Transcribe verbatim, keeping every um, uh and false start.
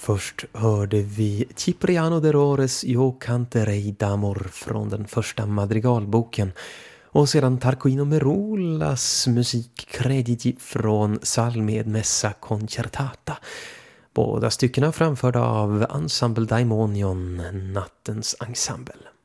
Först hörde vi Cipriano de Rores Io canterei d'amor från den första madrigalboken och sedan Tarquino Merolas musik Crediti från Salmi ed Messa Concertata. Båda styckena framförda av Ensemble Daimonion, Nattens ensemble.